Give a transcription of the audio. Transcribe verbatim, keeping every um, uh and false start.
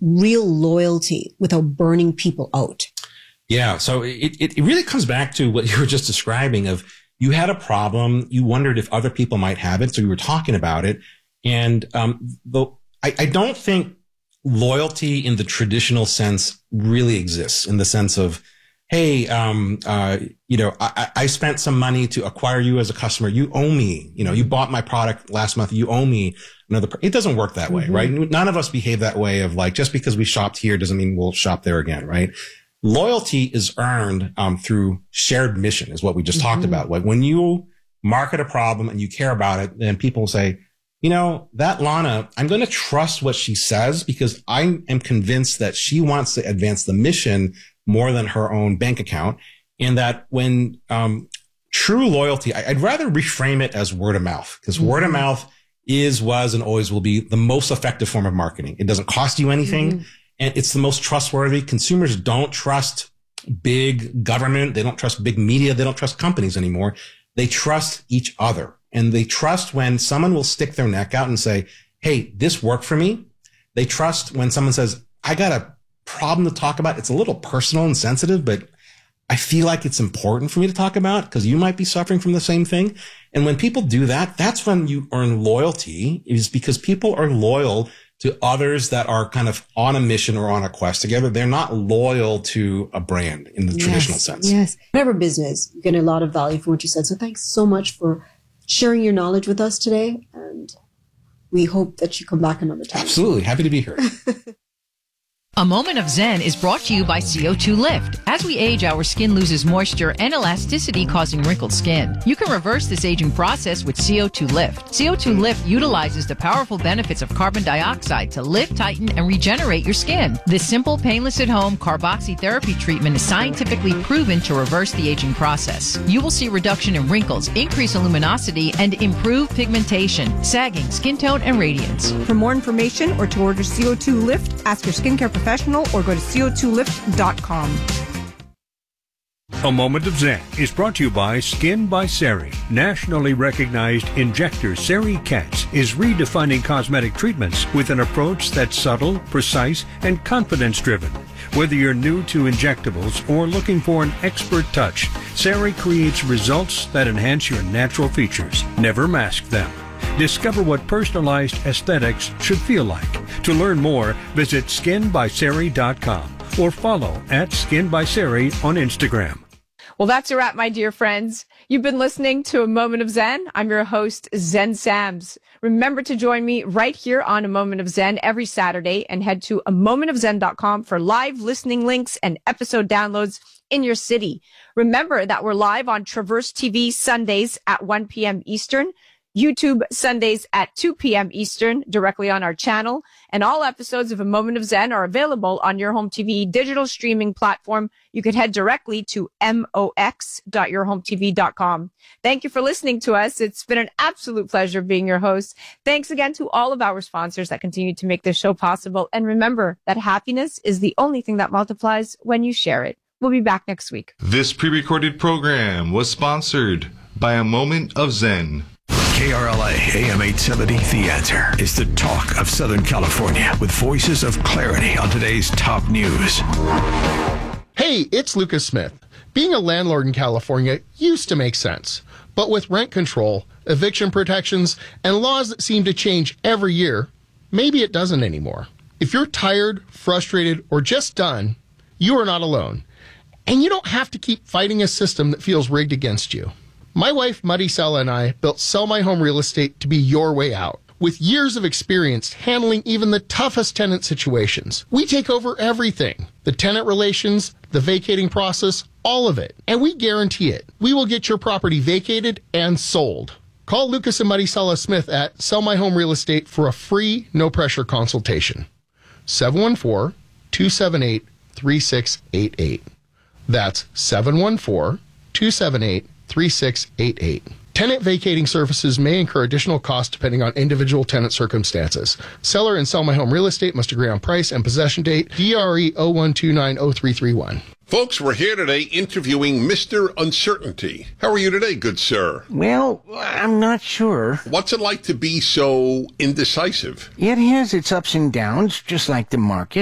real loyalty without burning people out? Yeah. So it, it really comes back to what you were just describing of you had a problem. You wondered if other people might have it. So you were talking about it. And, um, the, I, I don't think loyalty in the traditional sense really exists in the sense of, hey, um, uh, you know, I, I spent some money to acquire you as a customer. You owe me, you know, you bought my product last month. You owe me another. Pr-. It doesn't work that way, mm-hmm. right? None of us behave that way of like, just because we shopped here doesn't mean we'll shop there again, right? Loyalty is earned, um, through shared mission is what we just mm-hmm. talked about. Like when you market a problem and you care about it, then people say, you know, that Lana, I'm going to trust what she says because I am convinced that she wants to advance the mission more than her own bank account. And that when, um, true loyalty, I, I'd rather reframe it as word of mouth because mm-hmm. word of mouth is, was, and always will be the most effective form of marketing. It doesn't cost you anything. Mm-hmm. And it's the most trustworthy. Consumers don't trust big government. They don't trust big media. They don't trust companies anymore. They trust each other. And they trust when someone will stick their neck out and say, hey, this worked for me. They trust when someone says, I got a problem to talk about. It's a little personal and sensitive, but I feel like it's important for me to talk about because you might be suffering from the same thing. And when people do that, that's when you earn loyalty, is because people are loyal to others that are kind of on a mission or on a quest together. They're not loyal to a brand in the yes, traditional sense. Yes. Whatever business, you get a lot of value from what you said. So thanks so much for sharing your knowledge with us today. And we hope that you come back another time. Absolutely. Happy to be here. A Moment of Zen is brought to you by C O two Lift. As we age, our skin loses moisture and elasticity, causing wrinkled skin. You can reverse this aging process with C O two Lift. C O two Lift utilizes the powerful benefits of carbon dioxide to lift, tighten, and regenerate your skin. This simple, painless at-home carboxytherapy treatment is scientifically proven to reverse the aging process. You will see reduction in wrinkles, increase luminosity, and improve pigmentation, sagging, skin tone, and radiance. For more information or to order C O two Lift, ask your skincare professional professional or go to C O two lift dot com. A Moment of Zen is brought to you by Skin by Sari. Nationally recognized injector Sari Katz is redefining cosmetic treatments with an approach that's subtle, precise, and confidence-driven. Whether you're new to injectables or looking for an expert touch, Sari creates results that enhance your natural features. Never mask them. Discover what personalized aesthetics should feel like. To learn more, visit skin by sari dot com or follow at Skin by Sari on Instagram. Well, that's a wrap, my dear friends. You've been listening to A Moment of Zen. I'm your host, Zen Sams. Remember to join me right here on A Moment of Zen every Saturday and head to a moment of zen dot com for live listening links and episode downloads in your city. Remember that we're live on Traverse T V Sundays at one p.m. Eastern, YouTube Sundays at two p.m. Eastern, directly on our channel. And all episodes of A Moment of Zen are available on your home T V digital streaming platform. You could head directly to mox dot your home t v dot com. Thank you for listening to us. It's been an absolute pleasure being your host. Thanks again to all of our sponsors that continue to make this show possible. And remember that happiness is the only thing that multiplies when you share it. We'll be back next week. This pre-recorded program was sponsored by A Moment of Zen. K R L A A M eight seventy The Answer is the talk of Southern California with voices of clarity on today's top news. Hey, it's Lucas Smith. Being a landlord in California used to make sense. But with rent control, eviction protections, and laws that seem to change every year, maybe it doesn't anymore. If you're tired, frustrated, or just done, you are not alone. And you don't have to keep fighting a system that feels rigged against you. My wife, Maricela, and I built Sell My Home Real Estate to be your way out. With years of experience handling even the toughest tenant situations, we take over everything. The tenant relations, the vacating process, all of it. And we guarantee it. We will get your property vacated and sold. Call Lucas and Maricela Smith at Sell My Home Real Estate for a free, no-pressure consultation. seven one four, two seven eight, three six eight eight. That's seven one four, two seven eight, three six eight eight. Tenant vacating services may incur additional costs depending on individual tenant circumstances. Seller and Sell My Home Real Estate must agree on price and possession date. D R E zero one two nine zero three three one. Folks, we're here today interviewing Mister Uncertainty. How are you today, good sir? Well, I'm not sure. What's it like to be so indecisive? It has its ups and downs, just like the market.